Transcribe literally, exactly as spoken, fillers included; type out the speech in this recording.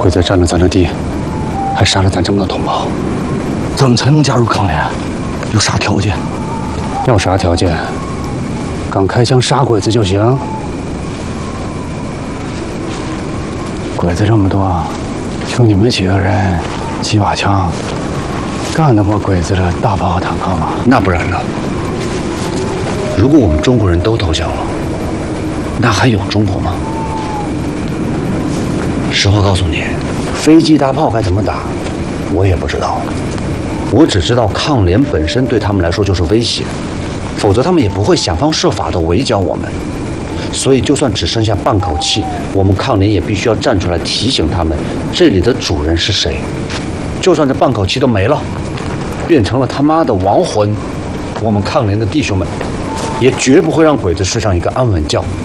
鬼子占了咱的地，还杀了咱这么多同胞， 怎么才能加入抗联？有啥条件？ 要啥条件？敢开枪杀鬼子就行。鬼子这么多，就你们几个人，几把枪，干得过鬼子的大炮和坦克吗？ 那不然呢？如果我们中国人都投降了，那还有中国吗？实话告诉你，飞机大炮该怎么打，我也不知道。我只知道抗联本身对他们来说就是威胁，否则他们也不会想方设法的围剿我们。所以，就算只剩下半口气，我们抗联也必须要站出来提醒他们，这里的主人是谁。就算这半口气都没了，变成了他妈的亡魂，我们抗联的弟兄们，也绝不会让鬼子睡上一个安稳觉。